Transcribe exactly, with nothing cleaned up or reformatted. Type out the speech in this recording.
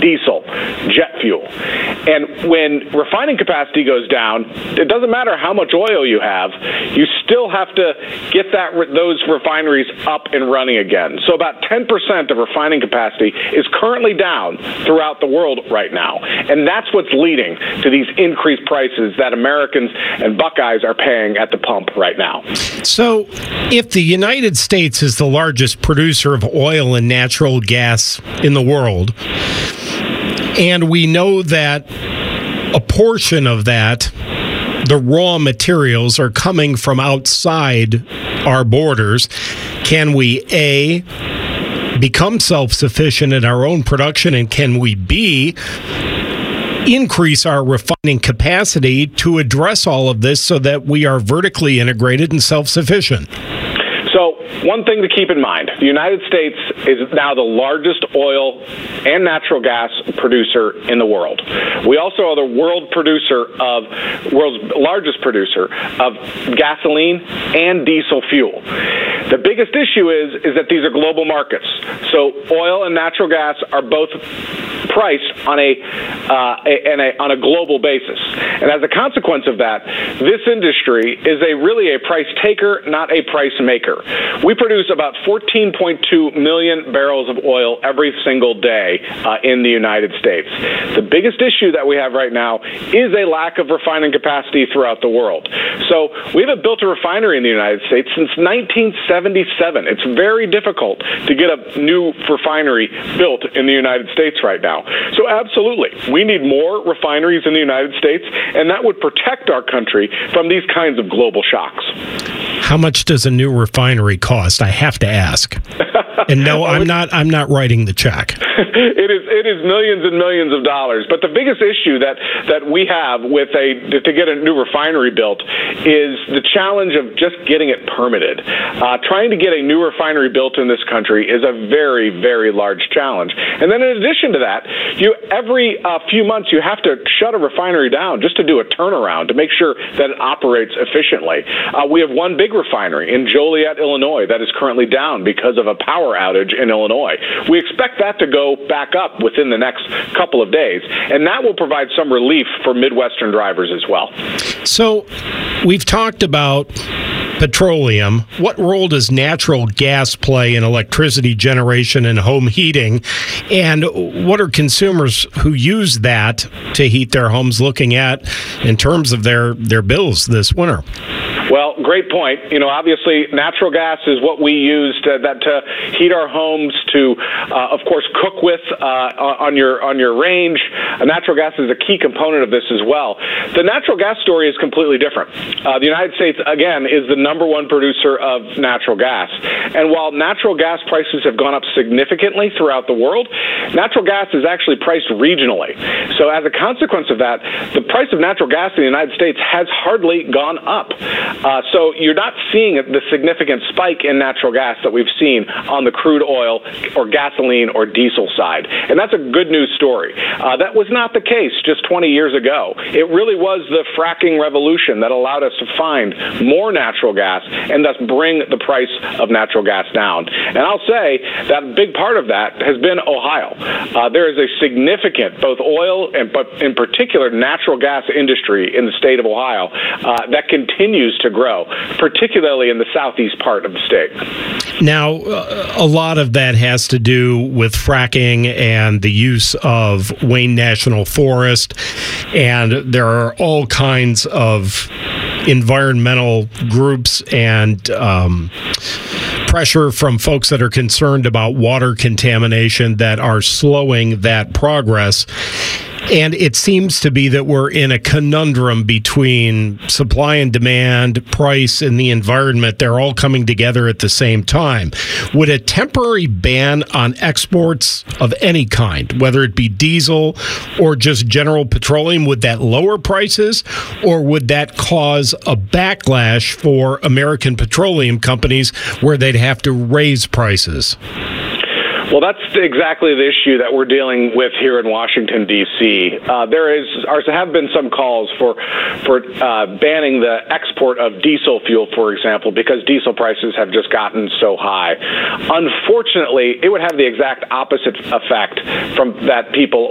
diesel, jet fuel. And when refining capacity goes down, it doesn't matter how much oil you have, you still have to get that those refineries up and running again. So about ten percent of refining capacity is currently down throughout the world right now. And that's what's leading to these increased prices that Americans and Buckeyes are paying at the pump right now. So if the United States is the largest producer of oil and natural gas in the world, and we know that a portion of that, the raw materials, are coming from outside our borders, can we, A, become self-sufficient in our own production, and can we, B, increase our refining capacity to address all of this so that we are vertically integrated and self-sufficient? So one thing to keep in mind, the United States is now the largest oil and natural gas producer in the world. We also are the world producer of, world's largest producer of gasoline and diesel fuel. The biggest issue is, is that these are global markets. So oil and natural gas are both priced on a, uh, a, a on a global basis. And as a consequence of that, this industry is a really a price taker, not a price maker. We produce about fourteen point two million barrels of oil every single day uh, in the United States. The biggest issue that we have right now is a lack of refining capacity throughout the world. So we haven't built a refinery in the United States since nineteen seventy-seven. It's very difficult to get a new refinery built in the United States right now. So absolutely, we need more refineries in the United States, and that would protect our country from these kinds of global shocks. How much does a new refinery cost? I have to ask. And no, I'm not. I'm not writing the check. It is. It is millions and millions of dollars. But the biggest issue that that we have with a to get a new refinery built is the challenge of just getting it permitted. Uh, trying to get a new refinery built in this country is a very, very large challenge. And then in addition to that, you every uh, few months you have to shut a refinery down just to do a turnaround to make sure that it operates efficiently. Uh, we have one big refinery in Joliet, Illinois, that is currently down because of a power outage in Illinois. We expect that to go back up within the next couple of days, and that will provide some relief for Midwestern drivers as well. So we've talked about petroleum. What role does natural gas play in electricity generation and home heating? And what are consumers who use that to heat their homes looking at in terms of their, their bills this winter? Well, great point. You know, obviously, natural gas is what we use to, that, to heat our homes, to, uh, of course, cook with uh, on your on your range. Uh, natural gas is a key component of this as well. The natural gas story is completely different. Uh, the United States, again, is the number one producer of natural gas. And while natural gas prices have gone up significantly throughout the world, natural gas is actually priced regionally. So as a consequence of that, the price of natural gas in the United States has hardly gone up. Uh, so you're not seeing the significant spike in natural gas that we've seen on the crude oil or gasoline or diesel side. And that's a good news story. Uh, that was not the case just twenty years ago. It really was the fracking revolution that allowed us to find more natural gas and thus bring the price of natural gas down. And I'll say that a big part of that has been Ohio. Uh, there is a significant, both oil and but in particular natural gas industry in the state of Ohio uh, that continues to grow, particularly in the southeast part of the state. Now, a lot of that has to do with fracking and the use of Wayne National Forest, and there are all kinds of environmental groups and um, pressure from folks that are concerned about water contamination that are slowing that progress. And it seems to be that we're in a conundrum between supply and demand, price, and the environment. They're all coming together at the same time. Would a temporary ban on exports of any kind, whether it be diesel or just general petroleum, would that lower prices, or would that cause a backlash for American petroleum companies where they'd have to raise prices? Well, that's exactly the issue that we're dealing with here in Washington, D C. Uh, there is, or have been some calls for for uh, banning the export of diesel fuel, for example, because diesel prices have just gotten so high. Unfortunately, it would have the exact opposite effect from that people